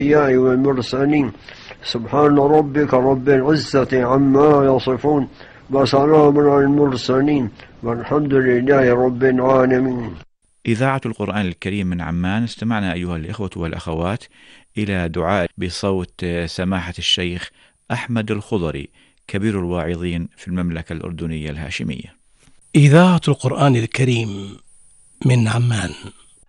والمرسلين سبحان ربك رب العزة عما يصفون وسلام على المرسلين والحمد لله رب العالمين. إذاعة القرآن الكريم من عمان. استمعنا أيها الإخوة والأخوات إلى دعاء بصوت سماحة الشيخ أحمد الخضري كبير الواعظين في المملكة الأردنية الهاشمية. إذاعة القرآن الكريم من عمان.